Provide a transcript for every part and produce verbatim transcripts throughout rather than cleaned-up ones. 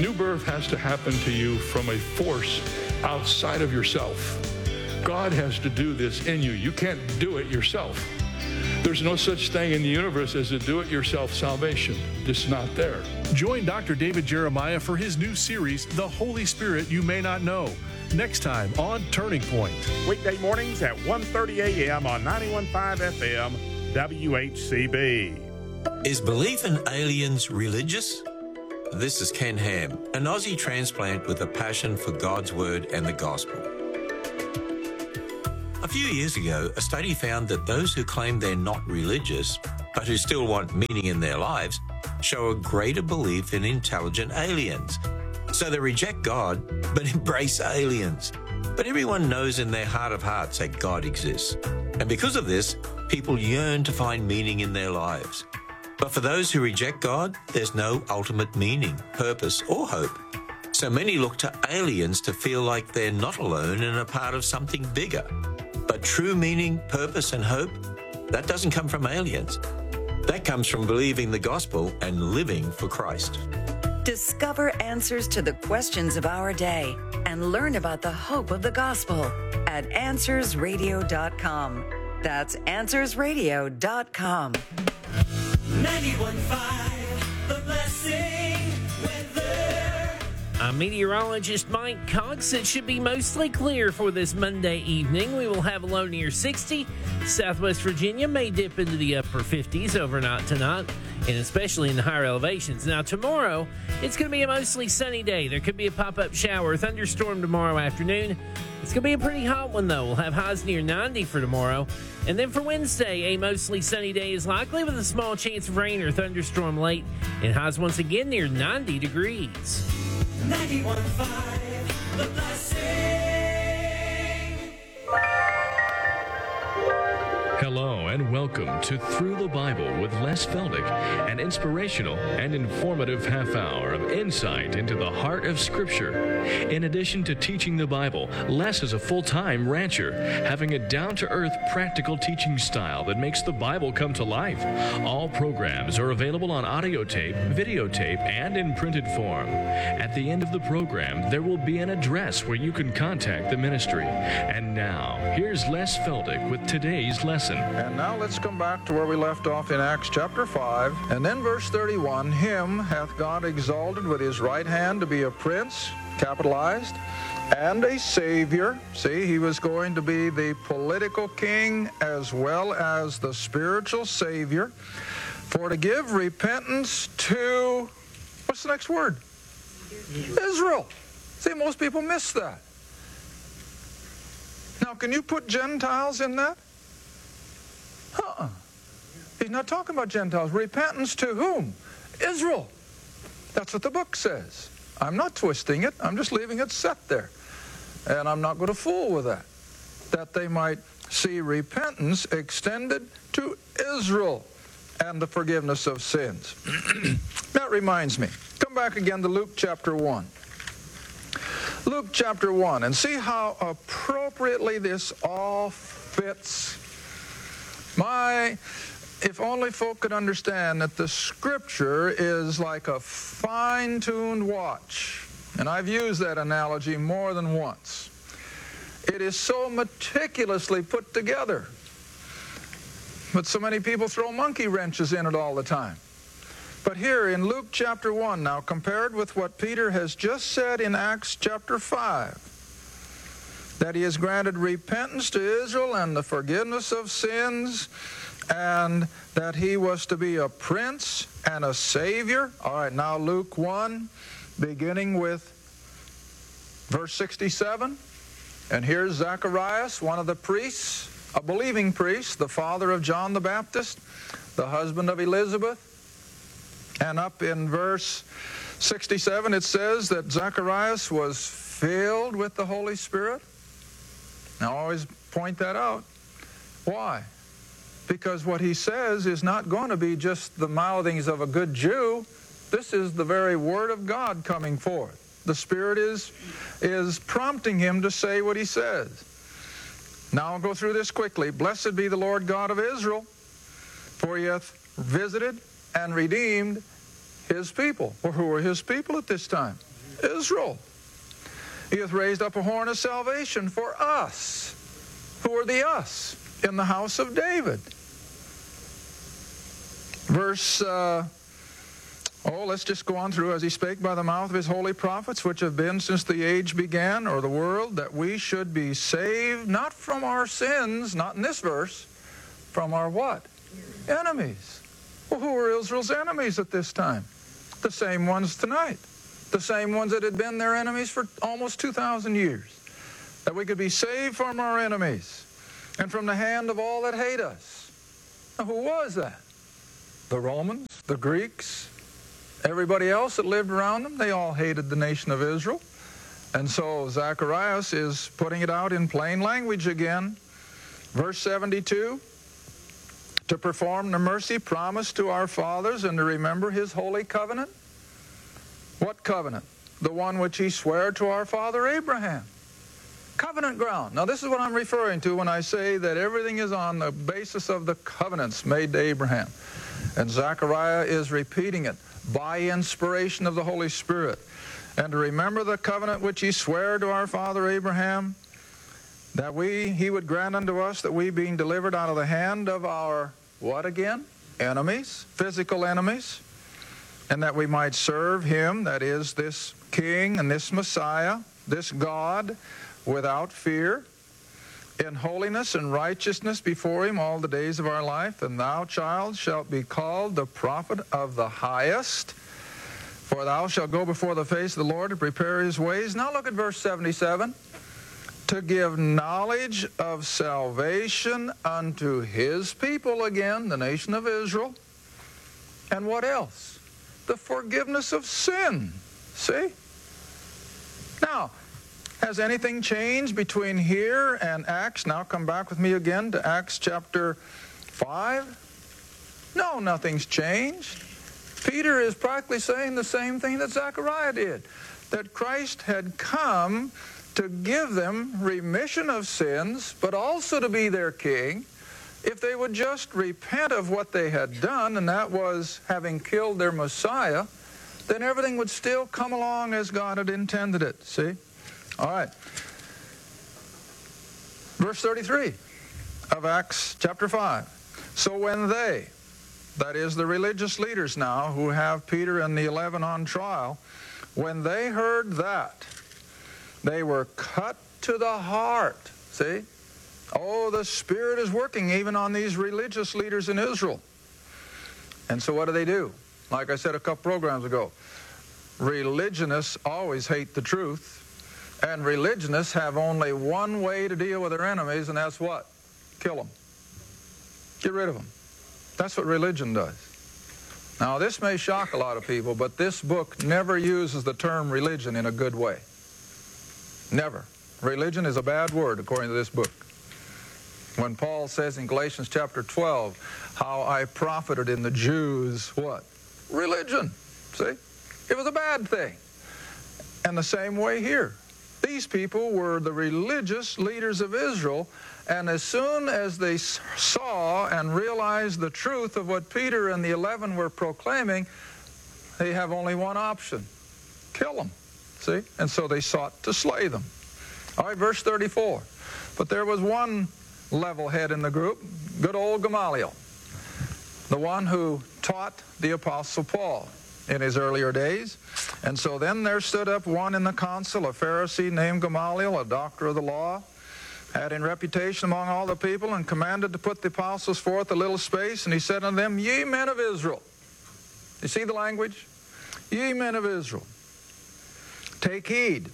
New birth has to happen to you from a force outside of yourself. God has to do this in you. You can't do it yourself. There's no such thing in the universe as a do-it-yourself salvation. It's not there. Join Doctor David Jeremiah for his new series, The Holy Spirit You May Not Know, next time on Turning Point. Weekday mornings at one thirty a.m. on ninety-one point five F M, W H C B. Is belief in aliens religious? This is Ken Ham, an Aussie transplant with a passion for God's Word and the Gospel. A few years ago, a study found that those who claim they're not religious, but who still want meaning in their lives, show a greater belief in intelligent aliens. So they reject God, but embrace aliens. But everyone knows in their heart of hearts that God exists. And because of this, people yearn to find meaning in their lives. But for those who reject God, there's no ultimate meaning, purpose, or hope. So many look to aliens to feel like they're not alone and a part of something bigger. But true meaning, purpose, and hope, that doesn't come from aliens. That comes from believing the gospel and living for Christ. Discover answers to the questions of our day and learn about the hope of the gospel at answers radio dot com. That's answers radio dot com. ninety-one point five, The Blessing Weather. I'm meteorologist Mike Cox. It should be mostly clear for this Monday evening. We will have a low near sixty. Southwest Virginia may dip into the upper fifties overnight tonight, and especially in the higher elevations. Now, tomorrow, it's going to be a mostly sunny day. There could be a pop-up shower or thunderstorm tomorrow afternoon. It's going to be a pretty hot one, though. We'll have highs near ninety for tomorrow. And then for Wednesday, a mostly sunny day is likely with a small chance of rain or thunderstorm late, and highs once again near ninety degrees. ninety-one point five, The Blessing. Hello and welcome to Through the Bible with Les Feldick, an inspirational and informative half hour of insight into the heart of Scripture. In addition to teaching the Bible, Les is a full-time rancher, having a down-to-earth, practical teaching style that makes the Bible come to life. All programs are available on audio tape, videotape, and in printed form. At the end of the program, there will be an address where you can contact the ministry. And now, here's Les Feldick with today's lesson. And now let's come back to where we left off in Acts chapter five. And then verse thirty-one, him hath God exalted with his right hand to be a prince, capitalized, and a savior. See, he was going to be the political king as well as the spiritual savior. For to give repentance to, what's the next word? Israel. See, most people miss that. Now, can you put Gentiles in that? Uh-uh. He's not talking about Gentiles. Repentance to whom? Israel. That's what the book says. I'm not twisting it. I'm just leaving it set there. And I'm not going to fool with that. That they might see repentance extended to Israel and the forgiveness of sins. That reminds me. Come back again to Luke chapter one. Luke chapter one, and see how appropriately this all fits. My, if only folk could understand that the Scripture is like a fine-tuned watch. And I've used that analogy more than once. It is so meticulously put together. But so many people throw monkey wrenches in it all the time. But here in Luke chapter one, now compared with what Peter has just said in Acts chapter five, that he has granted repentance to Israel and the forgiveness of sins, and that he was to be a prince and a savior. All right, now Luke one, beginning with verse sixty-seven. And here's Zacharias, one of the priests, a believing priest, the father of John the Baptist, the husband of Elizabeth. And up in verse sixty-seven, it says that Zacharias was filled with the Holy Spirit. Now, I always point that out. Why? Because what he says is not going to be just the mouthings of a good Jew. This is the very Word of God coming forth. The Spirit is, is prompting him to say what he says. Now, I'll go through this quickly. Blessed be the Lord God of Israel, for he hath visited and redeemed his people. Or who are his people at this time? Israel. He hath raised up a horn of salvation for us. Who are the us? In the house of David. Verse, uh, oh, let's just go on through. As he spake by the mouth of his holy prophets, which have been since the age began, or the world, that we should be saved, not from our sins, not in this verse, from our what? Enemies. Well, who were Israel's enemies at this time? The same ones tonight. The same ones that had been their enemies for almost two thousand years. That we could be saved from our enemies and from the hand of all that hate us. Now, who was that? The Romans, the Greeks, everybody else that lived around them, they all hated the nation of Israel. And so Zacharias is putting it out in plain language again. Verse seventy-two, to perform the mercy promised to our fathers and to remember his holy covenant. What covenant? The one which he sware to our father Abraham. Covenant ground. Now this is what I'm referring to when I say that everything is on the basis of the covenants made to Abraham. And Zechariah is repeating it by inspiration of the Holy Spirit. And to remember the covenant which he sware to our father Abraham, that we, he would grant unto us that we being delivered out of the hand of our, what again? Enemies, physical enemies, and that we might serve him, that is this King and this Messiah, this God, without fear, in holiness and righteousness before him all the days of our life. And thou, child, shalt be called the prophet of the highest, for thou shalt go before the face of the Lord to prepare his ways. Now look at verse seventy-seven. To give knowledge of salvation unto his people, again, the nation of Israel. And what else? The forgiveness of sin. See? Now, has anything changed between here and Acts? Now come back with me again to Acts chapter five. No, nothing's changed. Peter is practically saying the same thing that Zechariah did, that Christ had come to give them remission of sins, but also to be their king, if they would just repent of what they had done, and that was having killed their Messiah, then everything would still come along as God had intended it. See? All right. Verse thirty-three of Acts chapter five. So when they, that is the religious leaders now who have Peter and the eleven on trial, when they heard that, they were cut to the heart. See? Oh, the Spirit is working even on these religious leaders in Israel. And so what do they do? Like I said a couple programs ago, religionists always hate the truth. And religionists have only one way to deal with their enemies, and that's what? Kill them. Get rid of them. That's what religion does. Now, this may shock a lot of people, but this book never uses the term religion in a good way. Never. Religion is a bad word, according to this book. When Paul says in Galatians chapter twelve, how I profited in the Jews, what? Religion. See? It was a bad thing. And the same way here. These people were the religious leaders of Israel, and as soon as they saw and realized the truth of what Peter and the eleven were proclaiming, they have only one option. Kill them. See? And so they sought to slay them. All right, verse thirty-four. But there was one level head in the group, good old Gamaliel, the one who taught the Apostle Paul in his earlier days. And so then there stood up one in the council, a Pharisee named Gamaliel, a doctor of the law, had in reputation among all the people, and commanded to put the apostles forth a little space. And he said unto them, Ye men of Israel. You see the language? Ye men of Israel, take heed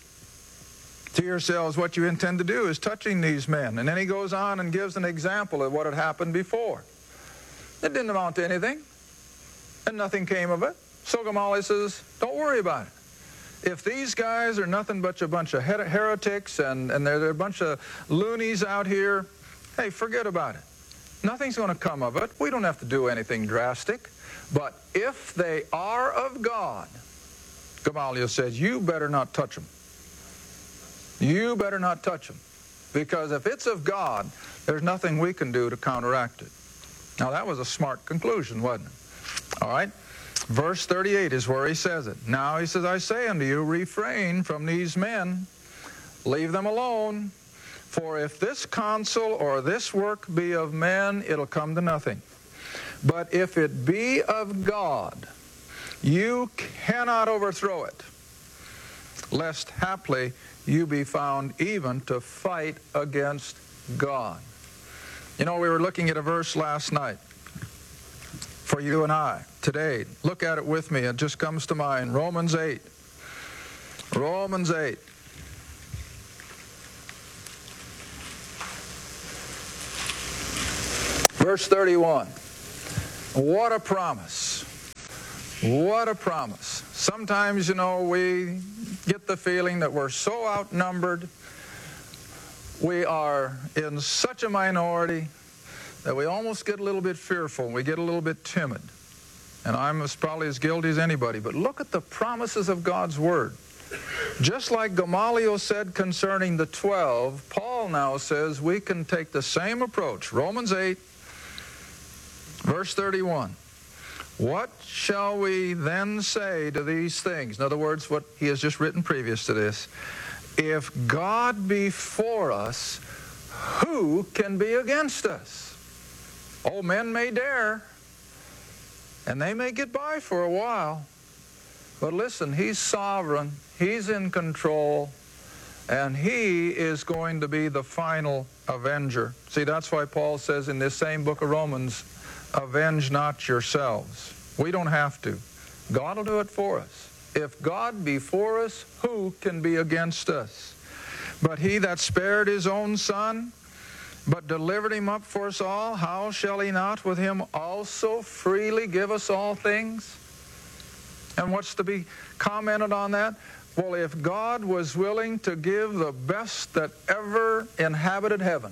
to yourselves what you intend to do is touching these men. And then he goes on and gives an example of what had happened before. It didn't amount to anything, and nothing came of it. So Gamaliel says, don't worry about it. If these guys are nothing but a bunch of her heretics and, and they're, they're a bunch of loonies out here, hey, forget about it. Nothing's going to come of it. We don't have to do anything drastic. But if they are of God, Gamaliel says, you better not touch them. You better not touch them. Because if it's of God, there's nothing we can do to counteract it. Now, that was a smart conclusion, wasn't it? All right. Verse thirty-eight is where he says it. Now he says, I say unto you, refrain from these men, leave them alone. For if this counsel or this work be of men, it'll come to nothing. But if it be of God, you cannot overthrow it, lest haply you be found even to fight against God. You know, we were looking at a verse last night for you and I today. Look at it with me. It just comes to mind. Romans eight. Romans eight. Verse thirty-one. What a promise. What a promise. Sometimes, you know, we get the feeling that we're so outnumbered, we are in such a minority that we almost get a little bit fearful. We get a little bit timid. And I'm as probably as guilty as anybody. But look at the promises of God's Word. Just like Gamaliel said concerning the twelve, Paul now says we can take the same approach. Romans eight, verse thirty-one. What shall we then say to these things? In other words, what he has just written previous to this. If God be for us, who can be against us? Oh, men may dare, and they may get by for a while. But listen, he's sovereign, he's in control, and he is going to be the final avenger. See, that's why Paul says in this same book of Romans, avenge not yourselves. We don't have to. God will do it for us. If God be for us, who can be against us? But he that spared his own son, but delivered him up for us all, how shall he not with him also freely give us all things? And what's to be commented on that? Well, if God was willing to give the best that ever inhabited heaven,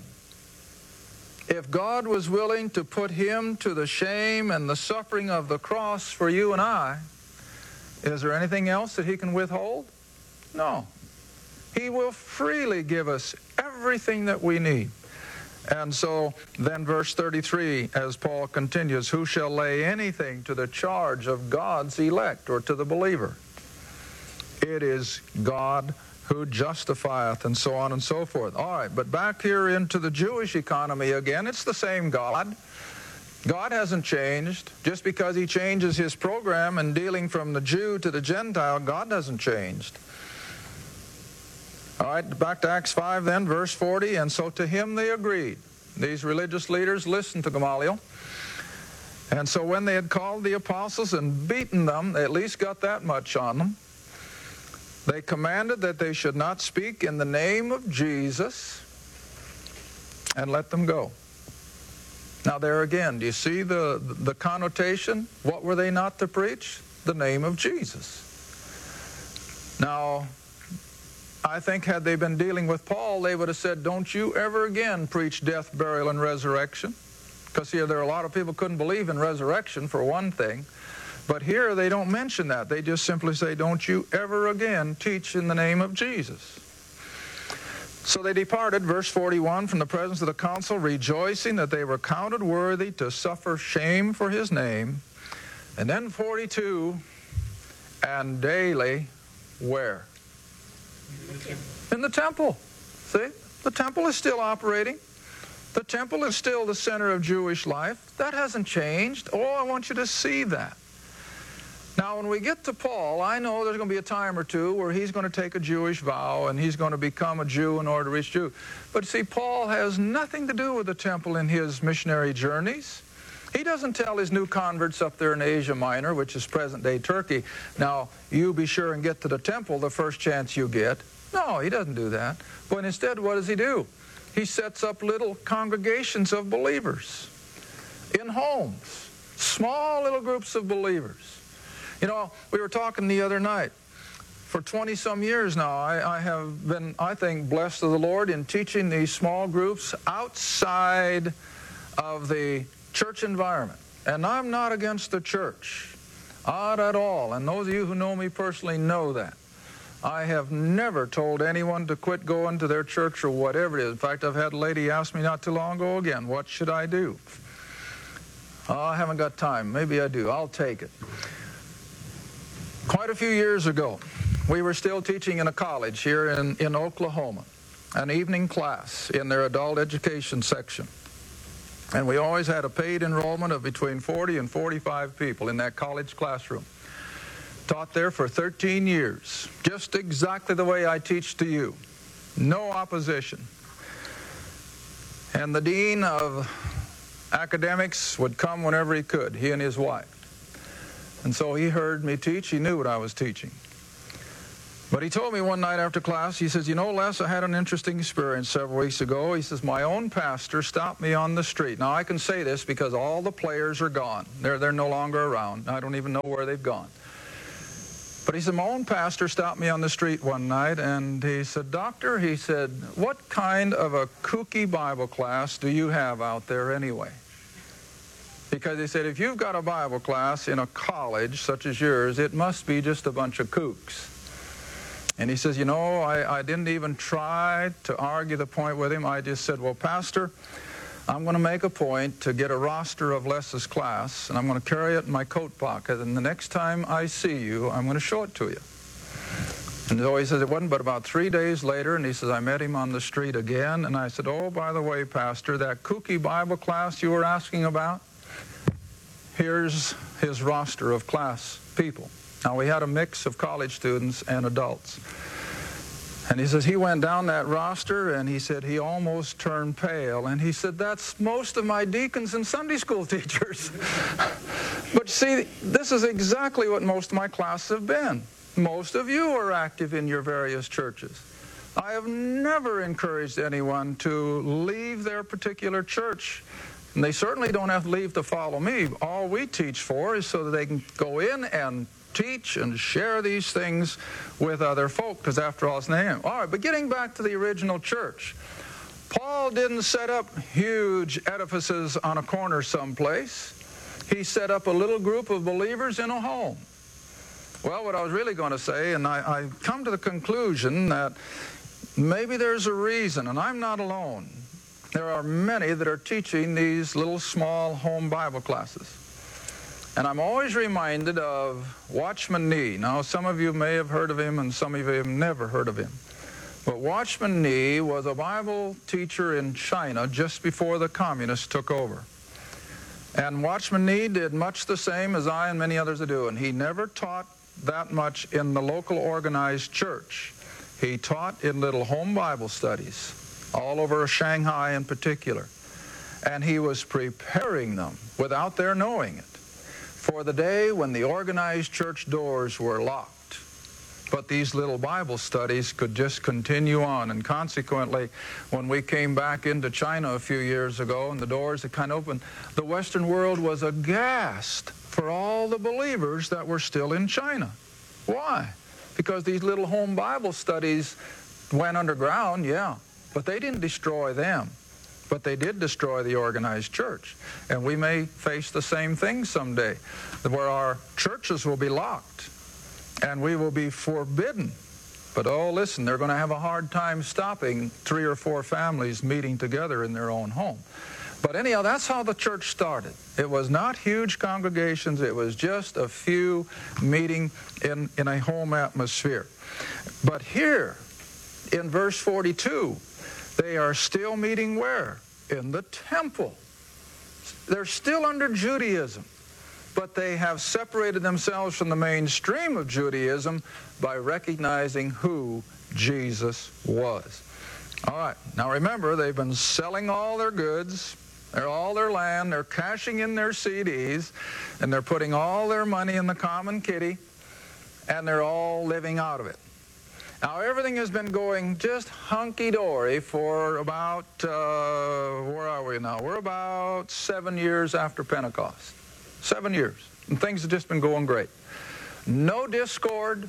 if God was willing to put him to the shame and the suffering of the cross for you and I, is there anything else that he can withhold? No. He will freely give us everything that we need. And so then verse thirty-three, as Paul continues, who shall lay anything to the charge of God's elect or to the believer? It is God who justifieth, and so on and so forth. All right, but back here into the Jewish economy again, it's the same God. God hasn't changed. Just because he changes his program and dealing from the Jew to the Gentile, God hasn't changed. All right, back to Acts five then, verse forty, and so to him they agreed. These religious leaders listened to Gamaliel. And so when they had called the apostles and beaten them, they at least got that much on them. They commanded that they should not speak in the name of Jesus and let them go. Now there again, do you see the, the connotation? What were they not to preach? The name of Jesus. Now, I think had they been dealing with Paul, they would have said, don't you ever again preach death, burial, and resurrection. Because here there are a lot of people who couldn't believe in resurrection, for one thing. But here they don't mention that. They just simply say, don't you ever again teach in the name of Jesus. So they departed, verse forty-one, from the presence of the council, rejoicing that they were counted worthy to suffer shame for his name. And then forty-two, and daily, where? In the temple. See? The temple is still operating. The temple is still the center of Jewish life. That hasn't changed. Oh, I want you to see that. Now, when we get to Paul, I know there's going to be a time or two where he's going to take a Jewish vow and he's going to become a Jew in order to reach Jew. But see, Paul has nothing to do with the temple in his missionary journeys. He doesn't tell his new converts up there in Asia Minor, which is present-day Turkey, now, you be sure and get to the temple the first chance you get. No, he doesn't do that. But instead, what does he do? He sets up little congregations of believers in homes, small little groups of believers. You know, we were talking the other night. For twenty-some years now, I, I have been, I think, blessed of the Lord in teaching these small groups outside of the church environment. And I'm not against the church, not at all. And those of you who know me personally know that. I have never told anyone to quit going to their church or whatever it is. In fact, I've had a lady ask me not too long ago again, what should I do? Oh, I haven't got time. Maybe I do. I'll take it. Quite a few years ago, we were still teaching in a college here in, in Oklahoma, an evening class in their adult education section. And we always had a paid enrollment of between forty and forty-five people in that college classroom. Taught there for thirteen years, just exactly the way I teach to you. No opposition. And the dean of academics would come whenever he could, he and his wife. And so he heard me teach. He knew what I was teaching. But he told me one night after class, he says, you know, Les, I had an interesting experience several weeks ago. He says, my own pastor stopped me on the street. Now, I can say this because all the players are gone. They're, they're no longer around. I don't even know where they've gone. But he said, my own pastor stopped me on the street one night, and he said, Doctor, he said, what kind of a kooky Bible class do you have out there anyway? Because he said, if you've got a Bible class in a college such as yours, it must be just a bunch of kooks. And he says, you know, I, I didn't even try to argue the point with him. I just said, well, Pastor, I'm going to make a point to get a roster of Les's class, and I'm going to carry it in my coat pocket, and the next time I see you, I'm going to show it to you. And so he says, it wasn't but about three days later, and he says, I met him on the street again, and I said, oh, by the way, Pastor, that kooky Bible class you were asking about, here's his roster of class people. Now, we had a mix of college students and adults. And he says, he went down that roster, and he said he almost turned pale. And he said, that's most of my deacons and Sunday school teachers. But see, this is exactly what most of my classes have been. Most of you are active in your various churches. I have never encouraged anyone to leave their particular church. And they certainly don't have to leave to follow me. All we teach for is so that they can go in and teach and share these things with other folk, because after all, it's name. All right, but getting back to the original church, Paul didn't set up huge edifices on a corner someplace. He set up a little group of believers in a home. Well, what I was really going to say, and I, I come to the conclusion that maybe there's a reason, and I'm not alone. There are many that are teaching these little small home Bible classes. And I'm always reminded of Watchman Nee. Now, some of you may have heard of him, and some of you have never heard of him. But Watchman Nee was a Bible teacher in China just before the communists took over. And Watchman Nee did much the same as I and many others are doing. He never taught that much in the local organized church. He taught in little home Bible studies, all over Shanghai in particular. And he was preparing them, without their knowing it, for the day when the organized church doors were locked. But these little Bible studies could just continue on. And consequently, when we came back into China a few years ago and the doors had kind of opened, the Western world was aghast for all the believers that were still in China. Why? Because these little home Bible studies went underground, yeah, but they didn't destroy them. But they did destroy the organized church. And we may face the same thing someday, where our churches will be locked and we will be forbidden. But oh, listen, they're going to have a hard time stopping three or four families meeting together in their own home. But anyhow, that's how the church started. It was not huge congregations. It was just a few meeting in, in a home atmosphere. But here, in verse forty-two, they are still meeting where? In the temple. They're still under Judaism, but they have separated themselves from the mainstream of Judaism by recognizing who Jesus was. All right, now remember, they've been selling all their goods, they're all their land, they're cashing in their C Ds, and they're putting all their money in the common kitty, and they're all living out of it. Now, everything has been going just hunky-dory for about, uh, where are we now? We're about seven years after Pentecost. Seven years. And things have just been going great. No discord,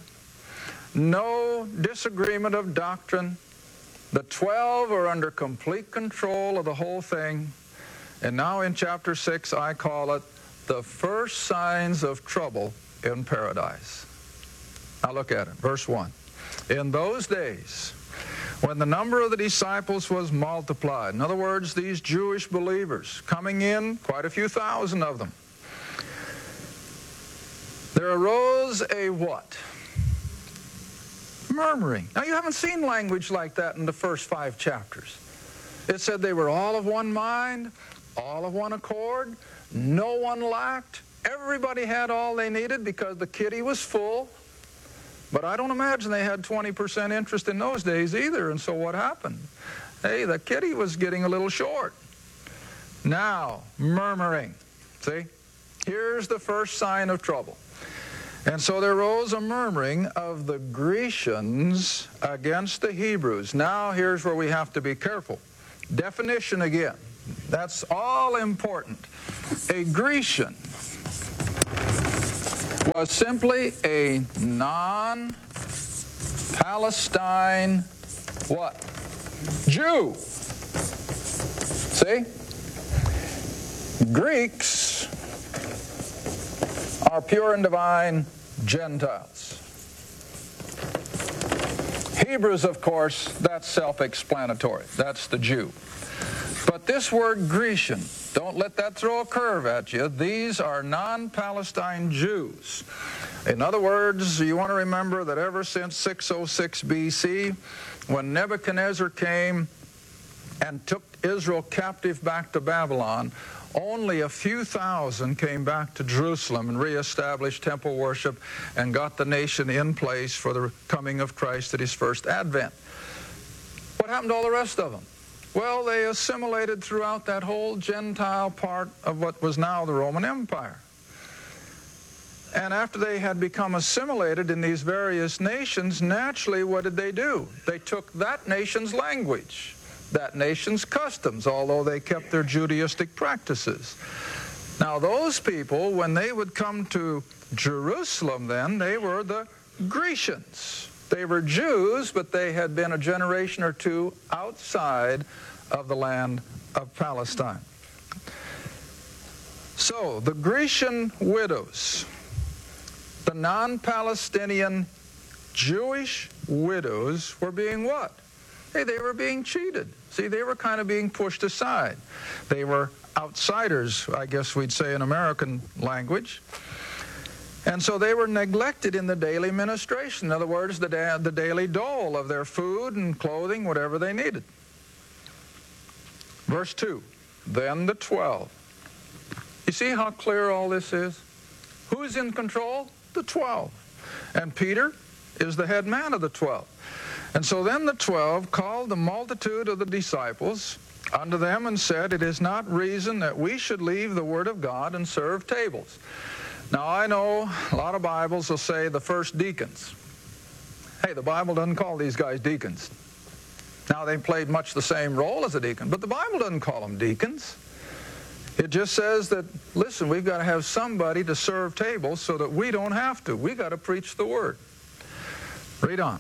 no disagreement of doctrine. The twelve are under complete control of the whole thing. And now in chapter six, I call it the first signs of trouble in paradise. Now look at it, verse one. In those days, when the number of the disciples was multiplied, in other words, these Jewish believers coming in, quite a few thousand of them, there arose a what? Murmuring. Now, you haven't seen language like that in the first five chapters. It said they were all of one mind, all of one accord, no one lacked. Everybody had all they needed because the kitty was full. But I don't imagine they had twenty percent interest in those days either. And so what happened? Hey, the kitty was getting a little short. Now, murmuring. See? Here's the first sign of trouble. And so there rose a murmuring of the Grecians against the Hebrews. Now, here's where we have to be careful. Definition again. That's all important. A Grecian was simply a non-Palestine what? Jew. See? Greeks are pure and divine Gentiles. Hebrews, of course, that's self-explanatory. That's the Jew. But this word Grecian, don't let that throw a curve at you. These are non-Palestine Jews. In other words, you want to remember that ever since six oh six B C, when Nebuchadnezzar came and took Israel captive back to Babylon, only a few thousand came back to Jerusalem and reestablished temple worship and got the nation in place for the coming of Christ at his first advent. What happened to all the rest of them? Well, they assimilated throughout that whole Gentile part of what was now the Roman Empire. And after they had become assimilated in these various nations, naturally, what did they do? They took that nation's language, that nation's customs, although they kept their Judaistic practices. Now, those people, when they would come to Jerusalem then, they were the Grecians. They were Jews, but they had been a generation or two outside of the land of Palestine. So, the Grecian widows, the non-Palestinian Jewish widows were being what? Hey, they were being cheated. See, they were kind of being pushed aside. They were outsiders, I guess we'd say in American language. And so they were neglected in the daily ministration. In other words, the, da the daily dole of their food and clothing, whatever they needed. Verse two, then the twelve. You see how clear all this is? Who's in control? The twelve. And Peter is the head man of the twelve. And so then the twelve called the multitude of the disciples unto them and said, it is not reason that we should leave the word of God and serve tables. Now, I know a lot of Bibles will say the first deacons. Hey, the Bible doesn't call these guys deacons. Now, they played much the same role as a deacon, but the Bible doesn't call them deacons. It just says that, listen, we've got to have somebody to serve tables so that we don't have to. We've got to preach the word. Read on.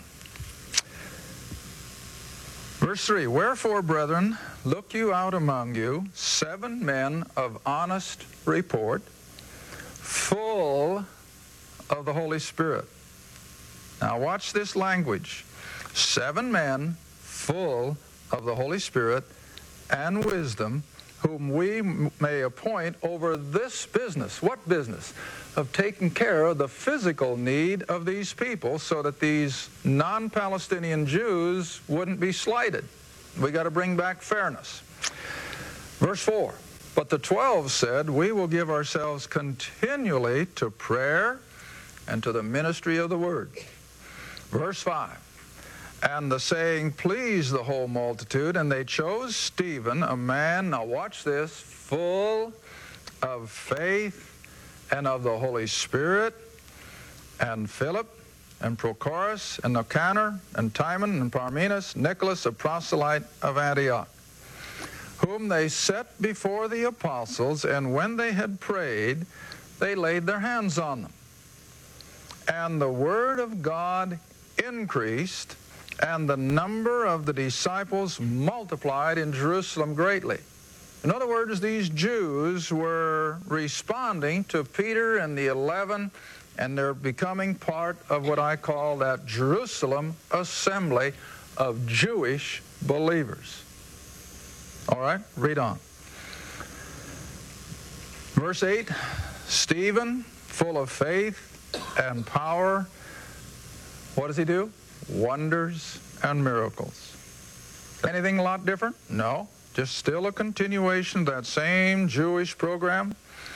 Verse three, wherefore, brethren, look you out among you seven men of honest report, full of the Holy Spirit. Now watch this language. Seven men full of the Holy Spirit and wisdom, whom we may appoint over this business. What business? Of taking care of the physical need of these people so that these non-Palestinian Jews wouldn't be slighted. We got to bring back fairness. Verse four. But the twelve said, we will give ourselves continually to prayer and to the ministry of the word. Verse five. And the saying pleased the whole multitude, and they chose Stephen, a man, now watch this, full of faith and of the Holy Spirit, and Philip, and Prochorus, and Nicanor, and Timon, and Parmenas, Nicholas, a proselyte of Antioch, whom they set before the apostles, and when they had prayed, they laid their hands on them. And the word of God increased, and the number of the disciples multiplied in Jerusalem greatly. In other words, these Jews were responding to Peter and the eleven, and they're becoming part of what I call that Jerusalem assembly of Jewish believers. All right, read on. Verse eight, Stephen, full of faith and power. What does he do? Wonders and miracles. Anything a lot different? No. Just still a continuation of that same Jewish program.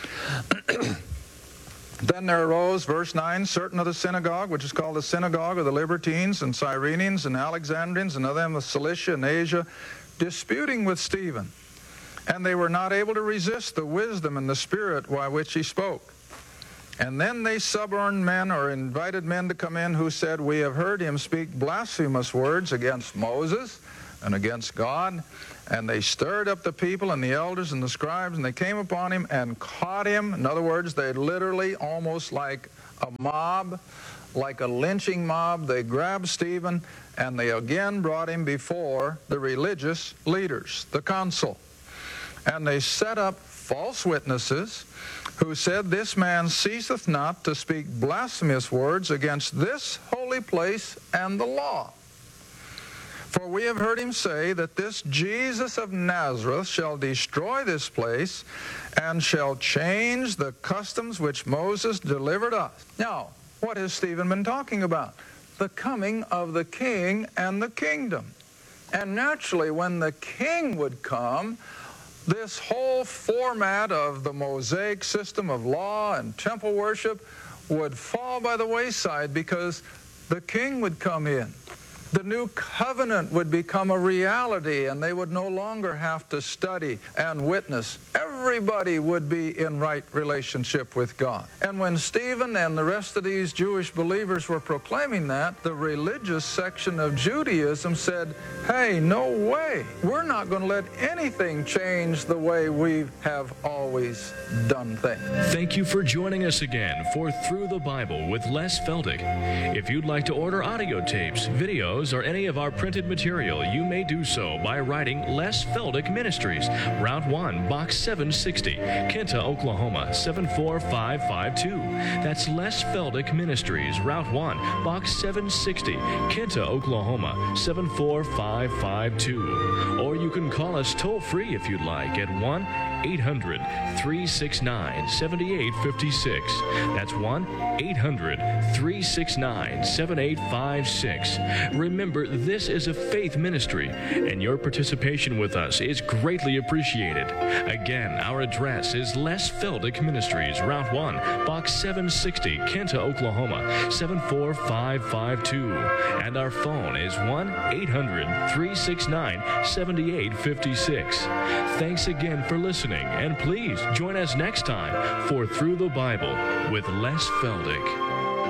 Then there arose, verse nine, certain of the synagogue, which is called the synagogue of the Libertines and Cyrenians and Alexandrians and of them of Cilicia and Asia, disputing with Stephen. And they were not able to resist the wisdom and the spirit by which he spoke. And then they suborned men or invited men to come in who said, we have heard him speak blasphemous words against Moses and against God. And they stirred up the people and the elders and the scribes, and they came upon him and caught him. In other words, they literally, almost like a mob, like a lynching mob, they grabbed Stephen and they again brought him before the religious leaders, the council. And they set up false witnesses who said, this man ceaseth not to speak blasphemous words against this holy place and the law. For we have heard him say that this Jesus of Nazareth shall destroy this place and shall change the customs which Moses delivered us. Now, what has Stephen been talking about? The coming of the king and the kingdom. And naturally, when the king would come, this whole format of the Mosaic system of law and temple worship would fall by the wayside because the king would come in. The new covenant would become a reality, and they would no longer have to study and witness. Everybody would be in right relationship with God. And when Stephen and the rest of these Jewish believers were proclaiming that, the religious section of Judaism said, hey, no way. We're not going to let anything change the way we have always done things. Thank you for joining us again for Through the Bible with Les Feldick. If you'd like to order audio tapes, videos, or any of our printed material, you may do so by writing Les Feldick Ministries, Route one, Box seven sixty, Kenta, Oklahoma, seven four five five two. That's Les Feldick Ministries, Route one, Box seven sixty, Kenta, Oklahoma, seven four five five two. Or you can call us toll-free if you'd like at one eight hundred, three six nine, seven eight five six. That's one eight hundred, three six nine, seven eight five six. Remember, this is a faith ministry, and your participation with us is greatly appreciated. Again, our address is Les Feldick Ministries, Route one, Box seven sixty, Kenta, Oklahoma, seven four five five two. And our phone is one eight hundred, three six nine, seven eight five six. Thanks again for listening, and please join us next time for Through the Bible with Les Feldick.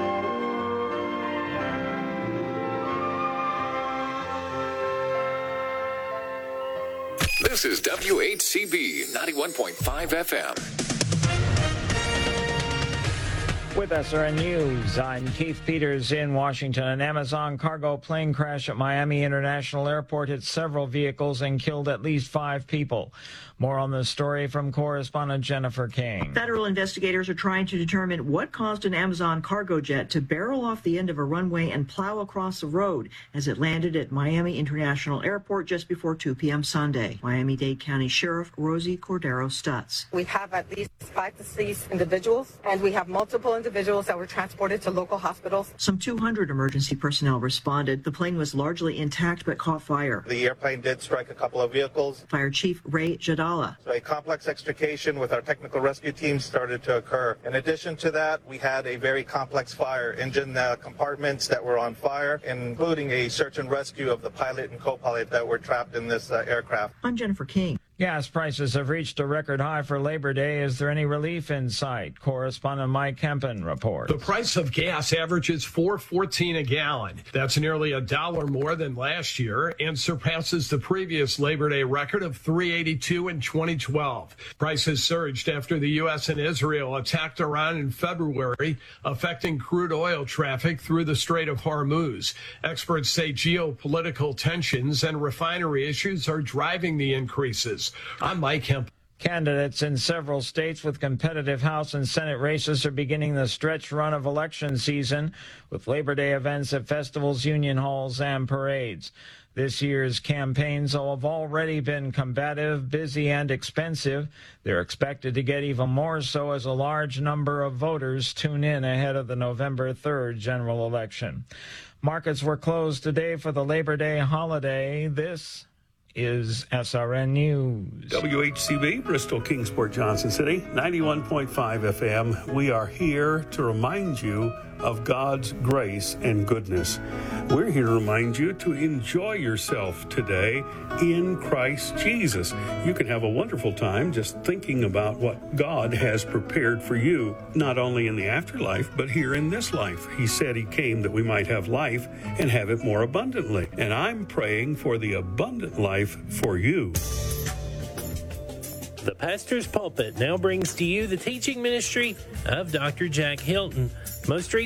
This is W H C B ninety-one point five F M. With S R N News, I'm Keith Peters in Washington. An Amazon cargo plane crash at Miami International Airport hit several vehicles and killed at least five people. More on this story from correspondent Jennifer King. Federal investigators are trying to determine what caused an Amazon cargo jet to barrel off the end of a runway and plow across the road as it landed at Miami International Airport just before two p.m. Sunday. Miami-Dade County Sheriff Rosie Cordero Stutz. We have at least five deceased individuals, and we have multiple individuals that were transported to local hospitals. Some two hundred emergency personnel responded. The plane was largely intact but caught fire. The airplane did strike a couple of vehicles. Fire Chief Ray Jadala. So a complex extrication with our technical rescue team started to occur. In addition to that, we had a very complex fire, engine uh, compartments that were on fire, including a search and rescue of the pilot and co-pilot that were trapped in this uh, aircraft. I'm Jennifer King. Gas prices have reached a record high for Labor Day. Is there any relief in sight? Correspondent Mike Kempen reports. The price of gas averages four fourteen a gallon. That's nearly a dollar more than last year and surpasses the previous Labor Day record of three eighty-two in twenty twelve. Prices surged after the U S and Israel attacked Iran in February, affecting crude oil traffic through the Strait of Hormuz. Experts say geopolitical tensions and refinery issues are driving the increases. I'm Mike Kemp. Candidates in several states with competitive House and Senate races are beginning the stretch run of election season with Labor Day events at festivals, union halls, and parades. This year's campaigns have already been combative, busy, and expensive. They're expected to get even more so as a large number of voters tune in ahead of the November third general election. Markets were closed today for the Labor Day holiday. This is S R N News. W H C B, Bristol, Kingsport, Johnson City, ninety-one point five F M. We are here to remind you of God's grace and goodness. We're here to remind you to enjoy yourself today in Christ Jesus. You can have a wonderful time just thinking about what God has prepared for you, not only in the afterlife, but here in this life. He said he came that we might have life and have it more abundantly. And I'm praying for the abundant life for you. The Pastor's Pulpit now brings to you the teaching ministry of Doctor Jack Hilton. Most recently,